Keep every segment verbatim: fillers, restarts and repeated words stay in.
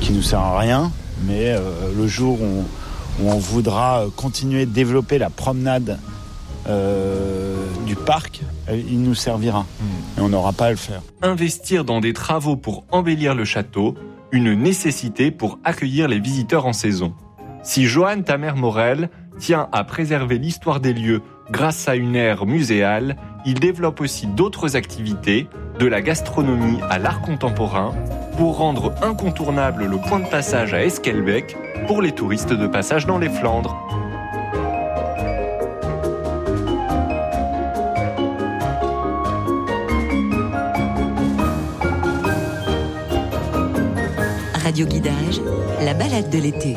qui nous sert à rien, mais euh, le jour où on, où on voudra continuer de développer la promenade euh, du parc, il nous servira. Et on n'aura pas à le faire. Investir dans des travaux pour embellir le château, une nécessité pour accueillir les visiteurs en saison. Si Johan Tamer-Morel tient à préserver l'histoire des lieux grâce à une aire muséale, il développe aussi d'autres activités, de la gastronomie à l'art contemporain, pour rendre incontournable le point de passage à Esquelbecq pour les touristes de passage dans les Flandres. Radio Guidage, la balade de l'été.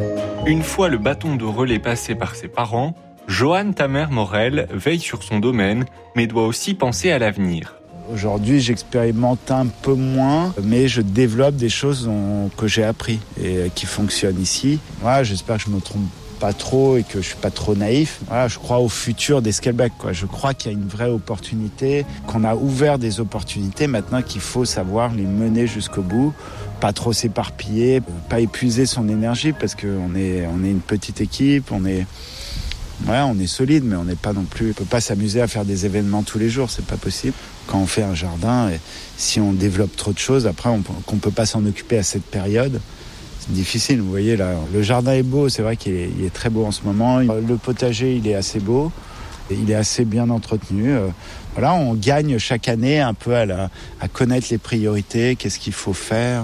Une fois le bâton de relais passé par ses parents, Johan Tamer-Morel veille sur son domaine, mais doit aussi penser à l'avenir. Aujourd'hui, j'expérimente un peu moins, mais je développe des choses dont, que j'ai appris et qui fonctionnent ici. Voilà, j'espère que je me trompe pas trop et que je suis pas trop naïf. Voilà, je crois au futur d'Esquelbecq, quoi. Je crois qu'il y a une vraie opportunité, qu'on a ouvert des opportunités, maintenant qu'il faut savoir les mener jusqu'au bout, pas trop s'éparpiller, pas épuiser son énergie parce qu'on est, on est une petite équipe, on est... Ouais, on est solide, mais on n'est pas non plus. On peut pas s'amuser à faire des événements tous les jours, c'est pas possible. Quand on fait un jardin, et si on développe trop de choses, après on, qu'on peut pas s'en occuper à cette période, c'est difficile. Vous voyez là, le jardin est beau, c'est vrai qu'il est, il est très beau en ce moment. Le potager, il est assez beau, il est assez bien entretenu. Voilà, on gagne chaque année un peu à, la, à connaître les priorités, qu'est-ce qu'il faut faire.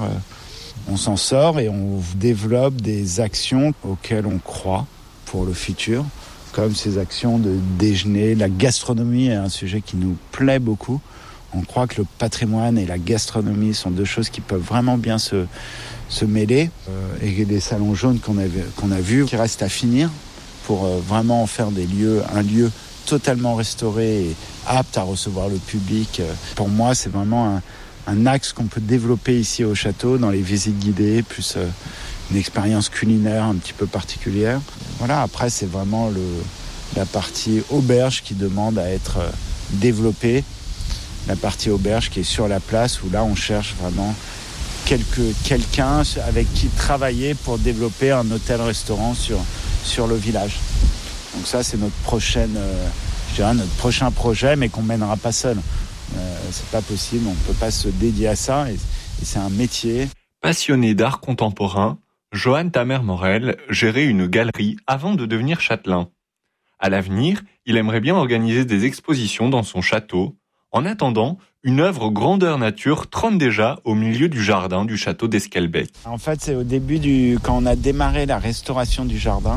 On s'en sort et on développe des actions auxquelles on croit pour le futur. Comme ces actions de déjeuner. La gastronomie est un sujet qui nous plaît beaucoup. On croit que le patrimoine et la gastronomie sont deux choses qui peuvent vraiment bien se, se mêler. Euh, et les salons jaunes qu'on a, qu'on a vus, qui restent à finir pour euh, vraiment en faire des lieux, un lieu totalement restauré et apte à recevoir le public. Euh, pour moi, c'est vraiment un, un axe qu'on peut développer ici au château, dans les visites guidées, plus... Euh, une expérience culinaire un petit peu particulière. Voilà, après, c'est vraiment le, la partie auberge qui demande à être développée. La partie auberge qui est sur la place, où là, on cherche vraiment quelque, quelqu'un avec qui travailler pour développer un hôtel-restaurant sur, sur le village. Donc ça, c'est notre prochaine, euh, je dirais, notre prochain projet, mais qu'on ne mènera pas seul. Euh, c'est pas possible, on ne peut pas se dédier à ça, et, et c'est un métier. Passionné d'art contemporain, Johan Tamer-Morel gérait une galerie avant de devenir châtelain. À l'avenir, il aimerait bien organiser des expositions dans son château. En attendant, une œuvre grandeur nature trône déjà au milieu du jardin du château d'Esquelbecq. En fait, c'est au début du, quand on a démarré la restauration du jardin,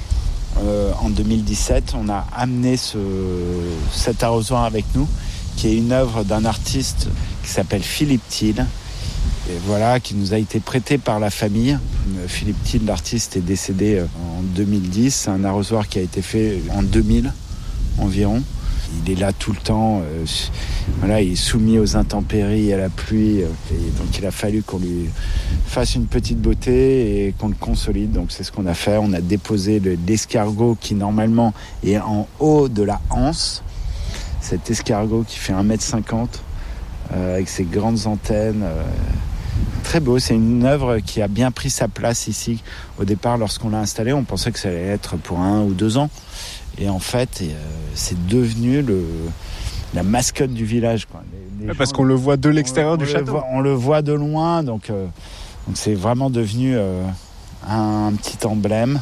euh, en deux mille dix-sept, on a amené ce, cet arrosoir avec nous, qui est une œuvre d'un artiste qui s'appelle Philippe Thiel. Et voilà, qui nous a été prêté par la famille. Philippe Thiel, l'artiste, est décédé en deux mille dix. C'est un arrosoir qui a été fait en deux mille environ. Il est là tout le temps. Euh, voilà, il est soumis aux intempéries, à la pluie. Euh, et donc il a fallu qu'on lui fasse une petite beauté et qu'on le consolide. Donc c'est ce qu'on a fait. On a déposé le, l'escargot qui normalement est en haut de la anse. Cet escargot qui fait un mètre cinquante euh, avec ses grandes antennes. Euh, Très beau, c'est une œuvre qui a bien pris sa place ici. Au départ, lorsqu'on l'a installée, on pensait que ça allait être pour un ou deux ans. Et en fait, euh, c'est devenu le, la mascotte du village, quoi. Les, les Parce gens, qu'on le voit de l'extérieur on, du on château. Le voit, on le voit de loin, donc, euh, donc c'est vraiment devenu euh, un, un petit emblème.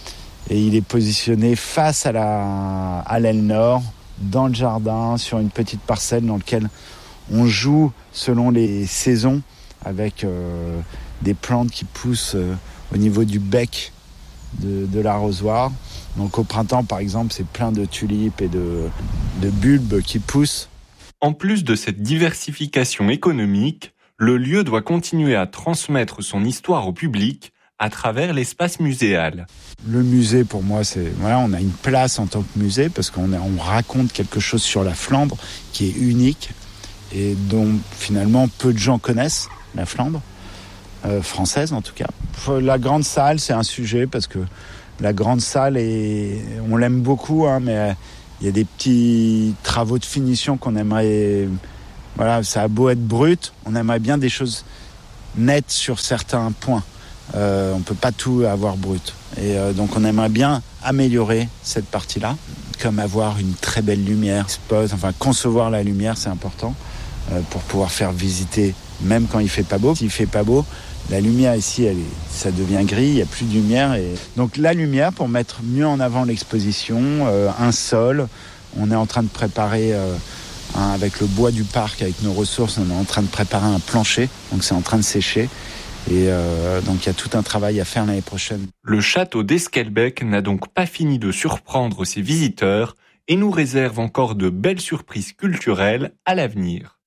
Et il est positionné face à, la, à l'aile nord, dans le jardin, sur une petite parcelle dans laquelle on joue selon les saisons, avec euh, des plantes qui poussent euh, au niveau du bec de, de l'arrosoir. Donc au printemps, par exemple, c'est plein de tulipes et de, de bulbes qui poussent. En plus de cette diversification économique, le lieu doit continuer à transmettre son histoire au public à travers l'espace muséal. Le musée, pour moi, c'est voilà, on a une place en tant que musée parce qu'on a, on raconte quelque chose sur la Flandre qui est unique et dont finalement peu de gens connaissent. La Flandre, euh, française en tout cas. La grande salle, c'est un sujet parce que la grande salle, est, on l'aime beaucoup, hein, mais il y a des petits travaux de finition qu'on aimerait... Voilà, ça a beau être brut, on aimerait bien des choses nettes sur certains points. Euh, on ne peut pas tout avoir brut. Et euh, donc on aimerait bien améliorer cette partie-là, comme avoir une très belle lumière, spot, enfin concevoir la lumière, c'est important euh, pour pouvoir faire visiter, même quand il fait pas beau. S'il fait pas beau, la lumière ici, elle est, ça devient gris, il n'y a plus de lumière. Et... Donc la lumière pour mettre mieux en avant l'exposition, euh, un sol. On est en train de préparer, euh, un, avec le bois du parc, avec nos ressources, on est en train de préparer un plancher, donc c'est en train de sécher. Et euh, donc il y a tout un travail à faire l'année prochaine. Le château d'Esquelbecq n'a donc pas fini de surprendre ses visiteurs et nous réserve encore de belles surprises culturelles à l'avenir.